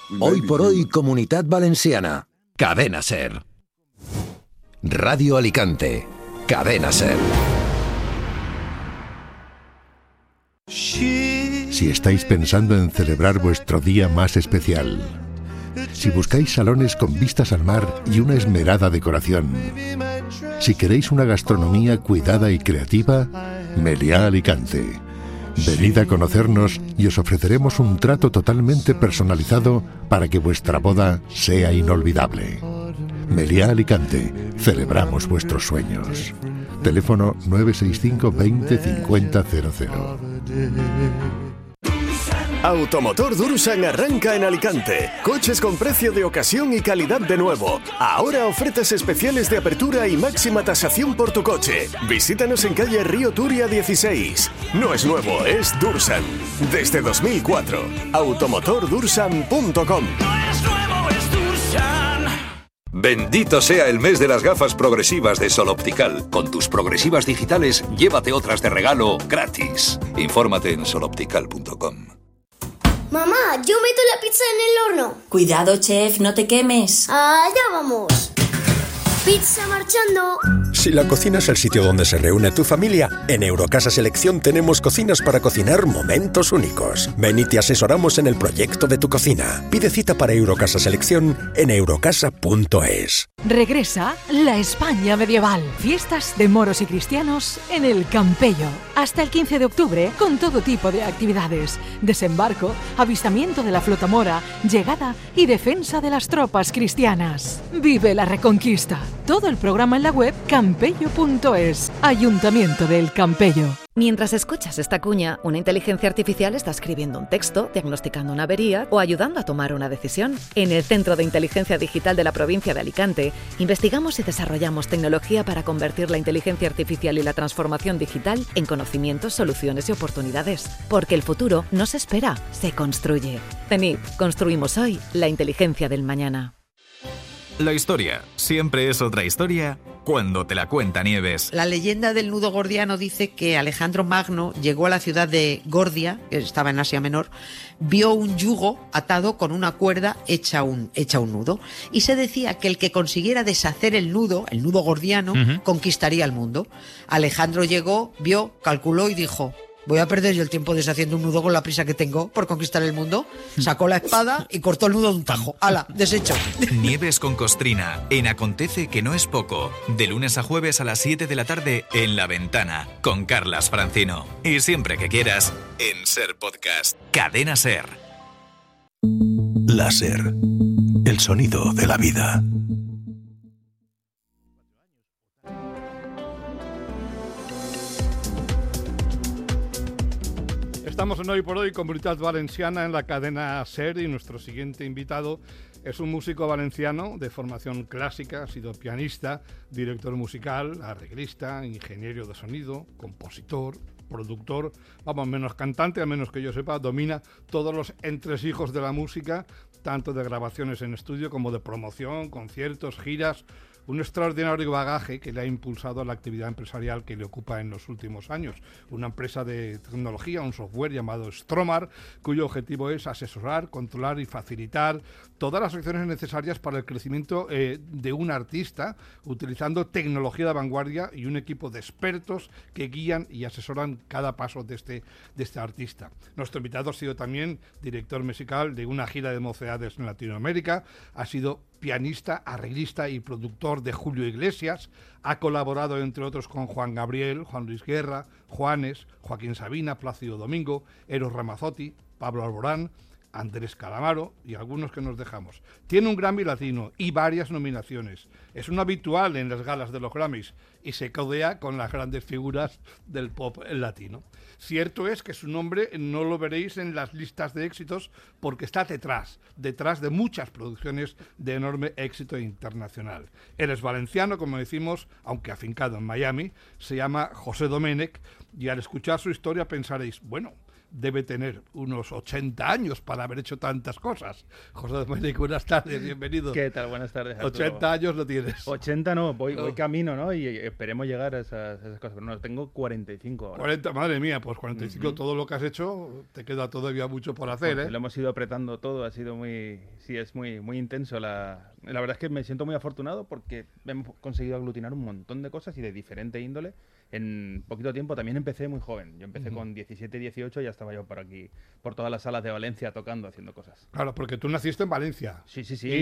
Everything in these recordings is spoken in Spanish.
Hoy por hoy, Comunitat Valenciana. Cadena SER. Radio Alicante. Cadena SER. Si estáis pensando en celebrar vuestro día más especial, si buscáis salones con vistas al mar y una esmerada decoración, si queréis una gastronomía cuidada y creativa, Meliá Alicante. Venid a conocernos y os ofreceremos un trato totalmente personalizado para que vuestra boda sea inolvidable. Meliá Alicante, celebramos vuestros sueños. Teléfono 965 20 50 00. Automotor Dursan arranca en Alicante. Coches con precio de ocasión y calidad de nuevo. Ahora ofertas especiales de apertura y máxima tasación por tu coche. Visítanos en calle Río Turia 16. No es nuevo, es Dursan. Desde 2004. Automotordursan.com. Bendito sea el mes de las gafas progresivas de Sol Optical. Con tus progresivas digitales, llévate otras de regalo gratis. Infórmate en soloptical.com. Mamá, yo meto la pizza en el horno. Cuidado, chef, no te quemes. Allá vamos. Pizza marchando. Si la cocina es el sitio donde se reúne tu familia, en Eurocasa Selección tenemos cocinas para cocinar momentos únicos. Ven y te asesoramos en el proyecto de tu cocina. Pide cita para Eurocasa Selección en eurocasa.es. Regresa la España medieval. Fiestas de moros y cristianos en el Campello. Hasta el 15 de octubre, con todo tipo de actividades. Desembarco, avistamiento de la flota mora, llegada y defensa de las tropas cristianas. Vive la Reconquista. Todo el programa en la web campello.es. Ayuntamiento del Campello. Mientras escuchas esta cuña, una inteligencia artificial está escribiendo un texto, diagnosticando una avería o ayudando a tomar una decisión. En el Centro de Inteligencia Digital de la provincia de Alicante, investigamos y desarrollamos tecnología para convertir la inteligencia artificial y la transformación digital en conocimientos, soluciones y oportunidades. Porque el futuro no se espera, se construye. CENIP, construimos hoy la inteligencia del mañana. La historia siempre es otra historia cuando te la cuenta Nieves. La leyenda del nudo gordiano dice que Alejandro Magno llegó a la ciudad de Gordia, que estaba en Asia Menor, vio un yugo atado con una cuerda hecha un nudo, y se decía que el que consiguiera deshacer el nudo gordiano, conquistaría el mundo. Alejandro llegó, vio, calculó y dijo: voy a perder yo el tiempo deshaciendo un nudo con la prisa que tengo por conquistar el mundo. Sacó la espada y cortó el nudo de un tajo. ¡Hala! Deshecho. Nieves con Costrina, en Acontece que no es poco. De lunes a jueves a las 7 de la tarde en La Ventana, con Carlas Francino. Y siempre que quieras, en SER Podcast. Cadena SER. La SER. El sonido de la vida. Estamos en Hoy por Hoy, Comunitat Valenciana, en la cadena SER, y nuestro siguiente invitado es un músico valenciano de formación clásica, ha sido pianista, director musical, arreglista, ingeniero de sonido, compositor, productor, vamos, menos cantante, a menos que yo sepa, domina todos los entresijos de la música, tanto de grabaciones en estudio como de promoción, conciertos, giras. Un extraordinario bagaje que le ha impulsado a la actividad empresarial que le ocupa en los últimos años. Una empresa de tecnología, un software llamado Stromar, cuyo objetivo es asesorar, controlar y facilitar todas las acciones necesarias para el crecimiento de un artista, utilizando tecnología de vanguardia y un equipo de expertos que guían y asesoran cada paso de este artista. Nuestro invitado ha sido también director musical de una gira de mocedades en Latinoamérica, ha sido pianista, arreglista y productor de Julio Iglesias, ha colaborado entre otros con Juan Gabriel, Juan Luis Guerra, Juanes, Joaquín Sabina, Plácido Domingo, Eros Ramazzotti, Pablo Alborán, Andrés Calamaro y algunos que nos dejamos. Tiene un Grammy Latino y varias nominaciones. Es un habitual en las galas de los Grammys y se codea con las grandes figuras del pop latino. Cierto es que su nombre no lo veréis en las listas de éxitos porque está detrás de muchas producciones de enorme éxito internacional. Él es valenciano, como decimos, aunque afincado en Miami, se llama José Domènech, y al escuchar su historia pensaréis, bueno, debe tener unos 80 años para haber hecho tantas cosas. José Domènech, buenas tardes, bienvenido. ¿Qué tal? Buenas tardes, Arturo. 80 años no tienes. 80 no, voy camino, ¿no? Y esperemos llegar a esas cosas. Pero no, tengo 45 ahora. 40, madre mía, pues 45, todo lo que has hecho, te queda todavía mucho por hacer, Lo hemos ido apretando todo, ha sido es muy intenso. La verdad es que me siento muy afortunado porque hemos conseguido aglutinar un montón de cosas y de diferente índole en poquito tiempo. También empecé muy joven, yo empecé con 17, 18 y ya estaba yo por aquí, por todas las salas de Valencia tocando, haciendo cosas. Claro, porque tú naciste en Valencia. Sí.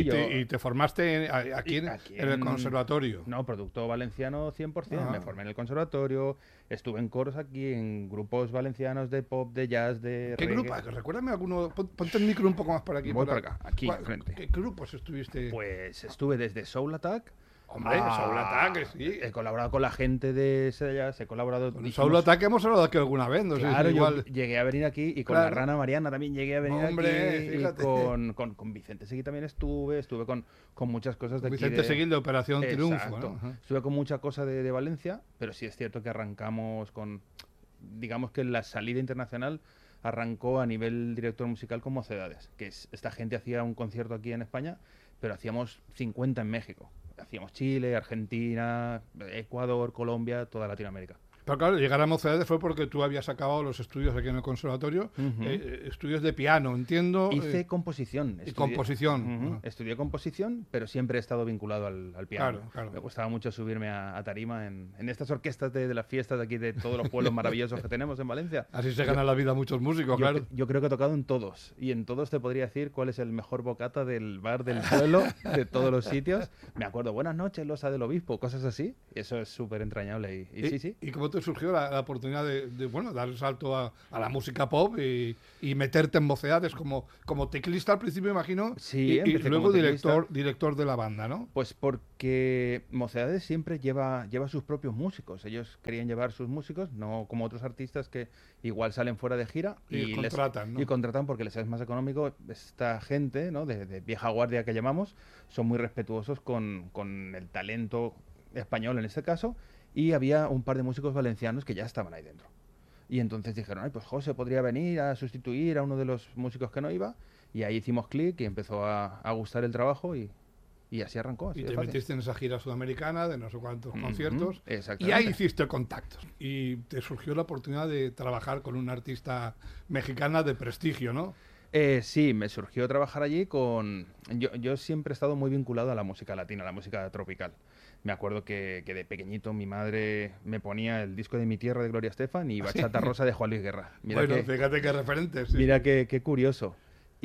Y te formaste aquí en el conservatorio. No, producto valenciano 100%. Me formé en el conservatorio, estuve en coros aquí, en grupos valencianos de pop, de jazz, de ¿Qué reggae. grupo? Recuérdame alguno, ponte el micro un poco más por aquí. Voy por acá, aquí, enfrente. ¿Qué grupos estuviste? Pues estuve desde Soul Attack. Hombre, Soul Attack, sí. He colaborado con la gente de Sellas, he colaborado... Con Soul Attack hemos hablado aquí alguna vez, no claro, sé si igual... yo llegué a venir aquí y con la Rana Mariana también llegué a venir aquí. Fíjate. Y con Vicente Seguí también estuve con muchas cosas de aquí. Vicente Seguí de Operación Triunfo, ¿no? Ajá. Estuve con mucha cosa de Valencia, pero sí es cierto que arrancamos con... Digamos que la salida internacional arrancó a nivel director musical con Mocedades, que esta gente hacía un concierto aquí en España, pero hacíamos 50 en México. Hacíamos Chile, Argentina, Ecuador, Colombia, toda Latinoamérica. Pero claro, llegar a Mocedades fue porque tú habías acabado los estudios aquí en el conservatorio, estudios de piano, entiendo. Hice composición. Composición. Estudié composición, pero siempre he estado vinculado al piano. Claro. Me gustaba mucho subirme a tarima en estas orquestas de las fiestas de aquí, de todos los pueblos maravillosos que tenemos en Valencia. Así se gana la vida muchos músicos, claro. Yo creo que he tocado en todos, y en todos te podría decir cuál es el mejor bocata del bar del pueblo, de todos los sitios. Me acuerdo, buenas noches, Losa del Obispo, cosas así. Eso es súper entrañable. Y sí. ¿Y cómo te surgió la oportunidad de dar el salto a la música pop y meterte en Mocedades como teclista al principio, imagino? Sí, y luego director de la banda, ¿no? Pues porque Mocedades siempre lleva sus propios músicos. Ellos querían llevar sus músicos, no como otros artistas que igual salen fuera de gira y contratan, ¿no? Y contratan porque les es más económico. Esta gente, ¿no? de vieja guardia que llamamos, son muy respetuosos con el talento español en este caso, y había un par de músicos valencianos que ya estaban ahí dentro. Y entonces dijeron, pues José podría venir a sustituir a uno de los músicos que no iba, y ahí hicimos clic y empezó a gustar el trabajo y así arrancó. Así y te metiste en esa gira sudamericana de no sé cuántos conciertos, exactamente. Y ahí hiciste contactos. Y te surgió la oportunidad de trabajar con una artista mexicana de prestigio, ¿no? Sí, me surgió trabajar allí con... Yo siempre he estado muy vinculado a la música latina, a la música tropical. Me acuerdo que de pequeñito mi madre me ponía el disco de Mi Tierra de Gloria Estefan y Bachata Rosa de Juan Luis Guerra. Fíjate qué referentes. Sí. Mira qué curioso.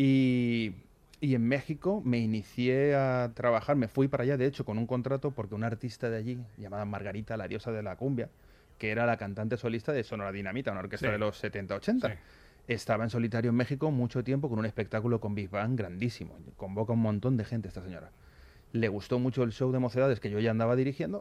Y en México me inicié a trabajar, me fui para allá de hecho con un contrato porque una artista de allí, llamada Margarita, la diosa de la cumbia, que era la cantante solista de Sonora Dinamita, una orquesta de los 70-80. Sí. Estaba en solitario en México mucho tiempo con un espectáculo con Big Band grandísimo. Convoca un montón de gente esta señora. Le gustó mucho el show de Mocedades que yo ya andaba dirigiendo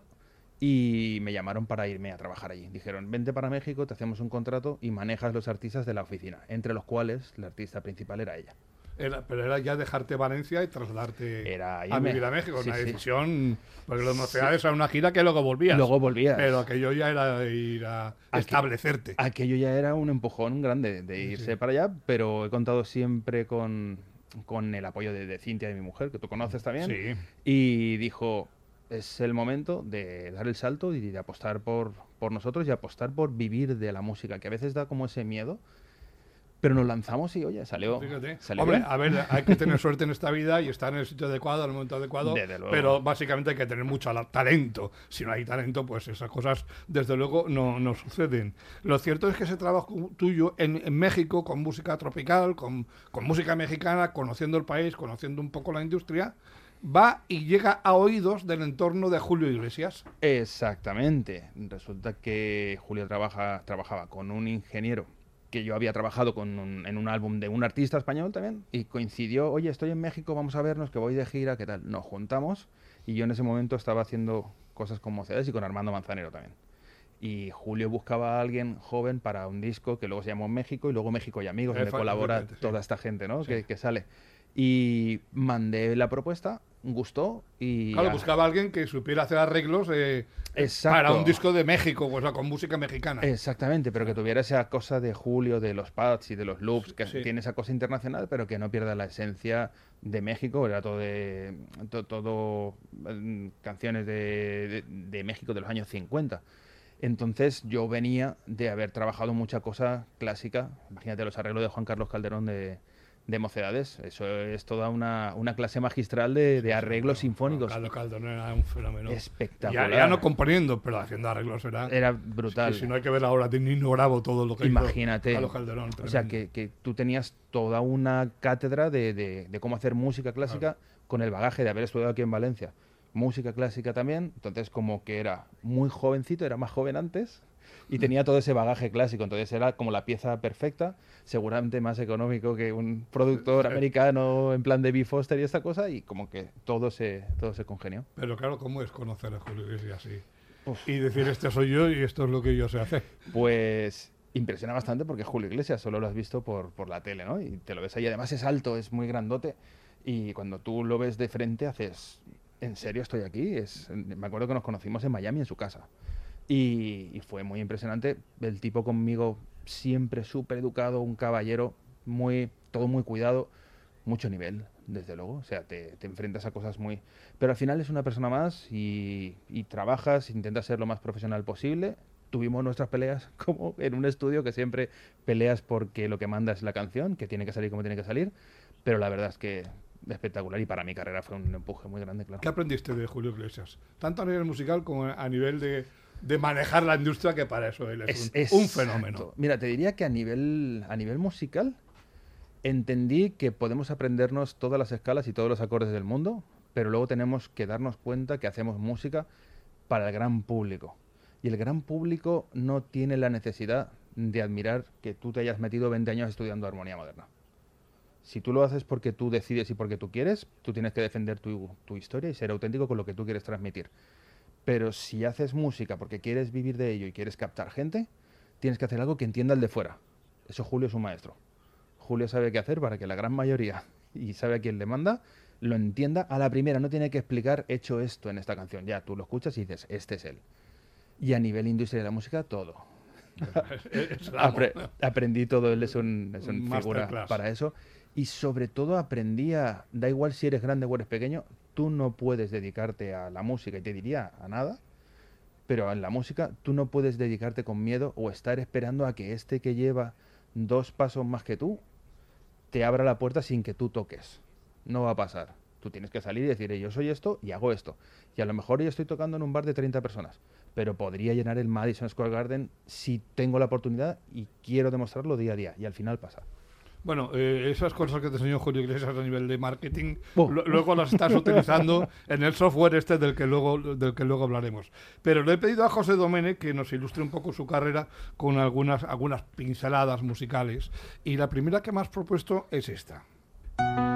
y me llamaron para irme a trabajar allí. Dijeron, vente para México, te hacemos un contrato y manejas los artistas de la oficina, entre los cuales la artista principal era ella. Pero era ya dejarte Valencia y trasladarte a vivir a México. Sí, una decisión, porque los Mocedades eran una gira que luego volvías. Pero aquello ya era ir a establecerte. Aquello ya era un empujón grande de irse para allá, pero he contado siempre con el apoyo de Cintia, de mi mujer, que tú conoces también. Sí. Y dijo, es el momento de dar el salto y de apostar por nosotros y apostar por vivir de la música, que a veces da como ese miedo. Pero nos lanzamos y, oye, salió. Fíjate. Salió Hombre, bien. a ver, hay que tener suerte en esta vida y estar en el sitio adecuado, en el momento adecuado. Desde luego. Pero básicamente hay que tener mucho talento. Si no hay talento, pues esas cosas, desde luego, no suceden. Lo cierto es que ese trabajo tuyo en México, con música tropical, con música mexicana, conociendo el país, conociendo un poco la industria, va y llega a oídos del entorno de Julio Iglesias. Exactamente. Resulta que Julio trabajaba con un ingeniero que yo había trabajado en un álbum de un artista español también, y coincidió, oye, estoy en México, vamos a vernos, que voy de gira, ¿qué tal? Nos juntamos, y yo en ese momento estaba haciendo cosas con Mocedades y con Armando Manzanero también. Y Julio buscaba a alguien joven para un disco que luego se llamó México, y luego México y Amigos, donde colabora toda esta gente, ¿no? Sí. Que sale. Y mandé la propuesta, gustó y... Claro, buscaba a alguien que supiera hacer arreglos para un disco de México, o sea, con música mexicana. Exactamente, pero que tuviera esa cosa de Julio, de los pads y de los loops, que Sí. tiene esa cosa internacional, pero que no pierda la esencia de México. Era todo canciones de México de los años 50. Entonces yo venía de haber trabajado mucha cosa clásica. Imagínate los arreglos de Juan Carlos Calderón de Mocedades. Eso es toda una clase magistral de arreglos sinfónicos. Carlos Calderón era un fenómeno. Espectacular. Ya no componiendo, pero haciendo arreglos era brutal. Si no hay que ver ahora de Nino Bravo todo lo que Imagínate. hizo Carlos Calderón. O sea, que tú tenías toda una cátedra de cómo hacer música clásica con el bagaje de haber estudiado aquí en Valencia. Música clásica también, entonces como que era muy jovencito, era más joven antes y tenía todo ese bagaje clásico, entonces era como la pieza perfecta, seguramente más económico que un productor americano en plan de B. Foster y esta cosa, y como que todo se congenió. Pero claro, ¿cómo es conocer a Julio Iglesias y decir, este soy yo y esto es lo que yo sé hacer? Pues impresiona bastante porque Julio Iglesias solo lo has visto por la tele, ¿no? Y te lo ves ahí, además es alto, es muy grandote, y cuando tú lo ves de frente haces... ¿En serio estoy aquí? Me acuerdo que nos conocimos en Miami, en su casa. Y fue muy impresionante. El tipo conmigo siempre súper educado, un caballero, todo muy cuidado, mucho nivel, desde luego. O sea, te enfrentas a cosas muy... Pero al final es una persona más y trabajas, intentas ser lo más profesional posible. Tuvimos nuestras peleas como en un estudio, que siempre peleas porque lo que manda es la canción, que tiene que salir como tiene que salir. Pero la verdad es que... espectacular, y para mi carrera fue un empuje muy grande, claro. ¿Qué aprendiste de Julio Iglesias? Tanto a nivel musical como a nivel de manejar la industria, que para eso él es un fenómeno. Mira, te diría que a nivel musical entendí que podemos aprendernos todas las escalas y todos los acordes del mundo, pero luego tenemos que darnos cuenta que hacemos música para el gran público. Y el gran público no tiene la necesidad de admirar que tú te hayas metido 20 años estudiando armonía moderna. Si tú lo haces porque tú decides y porque tú quieres, tú tienes que defender tu historia y ser auténtico con lo que tú quieres transmitir. Pero si haces música porque quieres vivir de ello y quieres captar gente, tienes que hacer algo que entienda el de fuera. Eso Julio es un maestro. Julio sabe qué hacer para que la gran mayoría, y sabe a quién le manda, lo entienda a la primera. No tiene que explicar, he hecho esto en esta canción. Ya, tú lo escuchas y dices, este es él. Y a nivel industria de la música, todo. Aprendí todo, él es un figura para eso. Y sobre todo da igual si eres grande o eres pequeño, tú no puedes dedicarte a la música, y te diría a nada, pero en la música tú no puedes dedicarte con miedo o estar esperando a que este que lleva 2 pasos más que tú te abra la puerta sin que tú toques. No va a pasar. Tú tienes que salir y decir, yo soy esto y hago esto. Y a lo mejor yo estoy tocando en un bar de 30 personas, pero podría llenar el Madison Square Garden si tengo la oportunidad y quiero demostrarlo día a día. Y al final pasa. Bueno, esas cosas que te enseñó Julio Iglesias a nivel de marketing, luego las estás utilizando en el software del que luego hablaremos. Pero le he pedido a José Domènech que nos ilustre un poco su carrera con algunas pinceladas musicales. Y la primera que me has propuesto es esta.